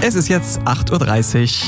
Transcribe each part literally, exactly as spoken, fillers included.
Es ist jetzt acht Uhr dreißig.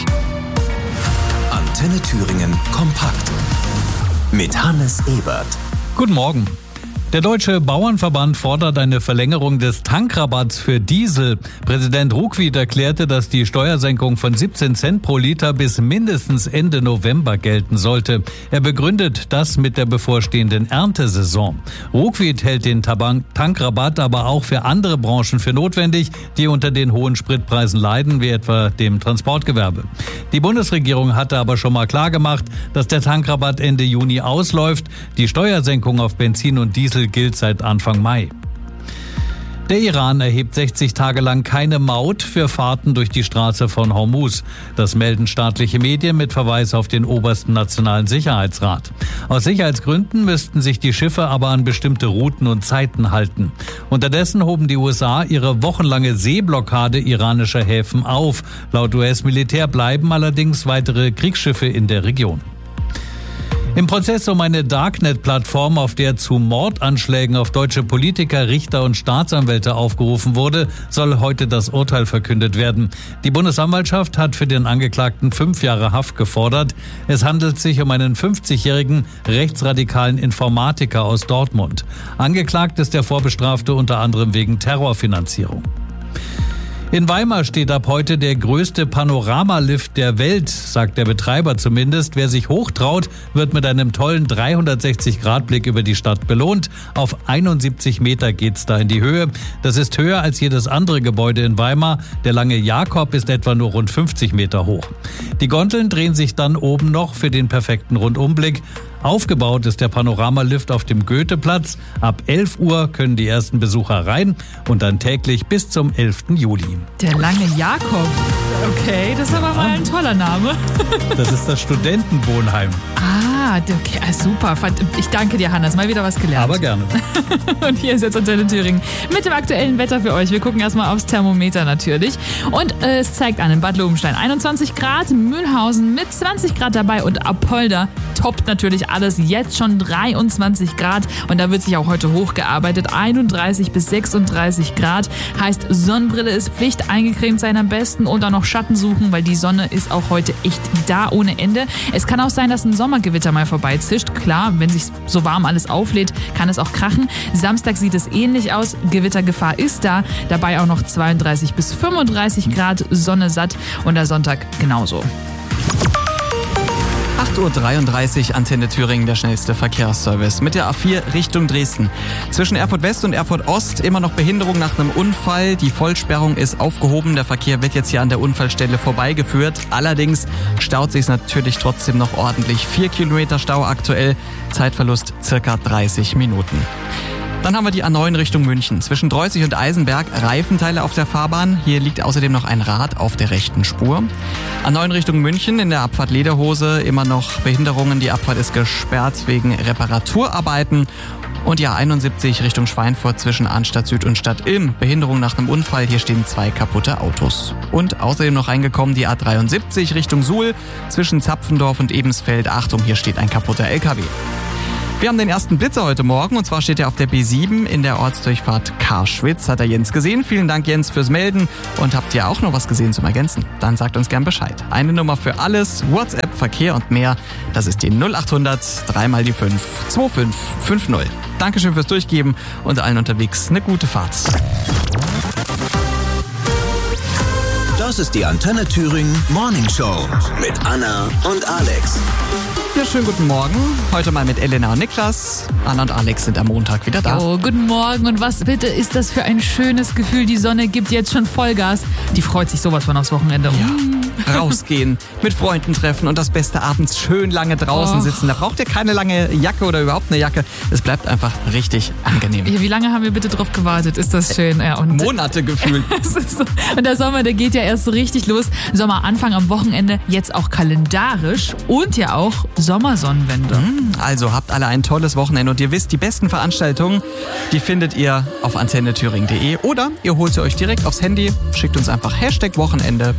Antenne Thüringen kompakt mit Hannes Ebert. Guten Morgen. Der Deutsche Bauernverband fordert eine Verlängerung des Tankrabatts für Diesel. Präsident Ruckwied erklärte, dass die Steuersenkung von siebzehn Cent pro Liter bis mindestens Ende November gelten sollte. Er begründet das mit der bevorstehenden Erntesaison. Ruckwied hält den Tankrabatt aber auch für andere Branchen für notwendig, die unter den hohen Spritpreisen leiden, wie etwa dem Transportgewerbe. Die Bundesregierung hatte aber schon mal klargemacht, dass der Tankrabatt Ende Juni ausläuft. Die Steuersenkung auf Benzin und Diesel gilt seit Anfang Mai. Der Iran erhebt sechzig Tage lang keine Maut für Fahrten durch die Straße von Hormuz. Das melden staatliche Medien mit Verweis auf den obersten Nationalen Sicherheitsrat. Aus Sicherheitsgründen müssten sich die Schiffe aber an bestimmte Routen und Zeiten halten. Unterdessen hoben die U S A ihre wochenlange Seeblockade iranischer Häfen auf. Laut U S-Militär bleiben allerdings weitere Kriegsschiffe in der Region. Im Prozess um eine Darknet-Plattform, auf der zu Mordanschlägen auf deutsche Politiker, Richter und Staatsanwälte aufgerufen wurde, soll heute das Urteil verkündet werden. Die Bundesanwaltschaft hat für den Angeklagten fünf Jahre Haft gefordert. Es handelt sich um einen fünfzigjährigen rechtsradikalen Informatiker aus Dortmund. Angeklagt ist der Vorbestrafte unter anderem wegen Terrorfinanzierung. In Weimar steht ab heute der größte Panoramalift der Welt, sagt der Betreiber zumindest. Wer sich hochtraut, wird mit einem tollen dreihundertsechzig Grad Blick über die Stadt belohnt. Auf einundsiebzig Meter geht's da in die Höhe. Das ist höher als jedes andere Gebäude in Weimar. Der lange Jakob ist etwa nur rund fünfzig Meter hoch. Die Gondeln drehen sich dann oben noch für den perfekten Rundumblick. Aufgebaut ist der Panoramalift auf dem Goetheplatz. Ab elf Uhr können die ersten Besucher rein und dann täglich bis zum elften Juli. Der lange Jakob. Okay, das ist aber mal ein toller Name. Das ist das Studentenwohnheim. Ah, okay, super. Ich danke dir, Hannes. Mal wieder was gelernt. Aber gerne. Und hier ist jetzt Antenne Thüringen mit dem aktuellen Wetter für euch. Wir gucken erstmal aufs Thermometer natürlich. Und äh, es zeigt an in Bad Lobenstein einundzwanzig Grad, Mühlhausen mit zwanzig Grad dabei und Apolda toppt natürlich alles. Jetzt schon dreiundzwanzig Grad und da wird sich auch heute hochgearbeitet. einunddreißig bis sechsunddreißig Grad. Heißt, Sonnenbrille ist Pflicht, eingecremt sein am besten und dann noch Schatten suchen, weil die Sonne ist auch heute echt da ohne Ende. Es kann auch sein, dass ein Sommergewitter mal vorbeizischt. Klar, wenn sich so warm alles auflädt, kann es auch krachen. Samstag sieht es ähnlich aus. Gewittergefahr ist da. Dabei auch noch zweiunddreißig bis fünfunddreißig Grad, Sonne satt und der Sonntag genauso. acht Uhr dreiunddreißig, Antenne Thüringen, der schnellste Verkehrsservice. Mit der A vier Richtung Dresden. Zwischen Erfurt West und Erfurt Ost immer noch Behinderung nach einem Unfall. Die Vollsperrung ist aufgehoben. Der Verkehr wird jetzt hier an der Unfallstelle vorbeigeführt. Allerdings staut sich natürlich trotzdem noch ordentlich. Vier Kilometer Stau aktuell. Zeitverlust circa dreißig Minuten. Dann haben wir die A neun Richtung München. Zwischen Dreußig und Eisenberg Reifenteile auf der Fahrbahn. Hier liegt außerdem noch ein Rad auf der rechten Spur. A neun Richtung München in der Abfahrt Lederhose immer noch Behinderungen. Die Abfahrt ist gesperrt wegen Reparaturarbeiten. Und die A einundsiebzig Richtung Schweinfurt zwischen Arnstadt Süd und Stadt Ilm. Behinderung nach einem Unfall. Hier stehen zwei kaputte Autos. Und außerdem noch reingekommen die A dreiundsiebzig Richtung Suhl zwischen Zapfendorf und Ebensfeld. Achtung, hier steht ein kaputter L K W. Wir haben den ersten Blitzer heute Morgen und zwar steht er auf der B sieben in der Ortsdurchfahrt Karschwitz. Hat er Jens gesehen. Vielen Dank, Jens, fürs Melden. Und habt ihr auch noch was gesehen zum Ergänzen? Dann sagt uns gern Bescheid. Eine Nummer für alles, WhatsApp, Verkehr und mehr. Das ist die null achthundert, dreimal die fünf, zwei fünf fünf null. Dankeschön fürs Durchgeben und allen unterwegs eine gute Fahrt. Das ist die Antenne Thüringen Morning Show mit Anna und Alex. Ja, schönen guten Morgen. Heute mal mit Elena und Niklas. Anna und Alex sind am Montag wieder da. Oh, guten Morgen. Und was bitte ist das für ein schönes Gefühl? Die Sonne gibt jetzt schon Vollgas. Die freut sich sowas von aufs Wochenende. Ja. Rausgehen, mit Freunden treffen und das Beste abends schön lange draußen Och. sitzen. Da braucht ihr keine lange Jacke oder überhaupt eine Jacke. Es bleibt einfach richtig angenehm. Ja, wie lange haben wir bitte drauf gewartet? Ist das schön? Ja, und Monate gefühlt. so. Und der Sommer, der geht ja erst so richtig los. Sommeranfang am Wochenende, jetzt auch kalendarisch und ja auch Sommersonnenwende. Also habt alle ein tolles Wochenende und ihr wisst, die besten Veranstaltungen, die findet ihr auf antenne thüringen punkt de oder ihr holt sie euch direkt aufs Handy, schickt uns einfach Hashtag Wochenende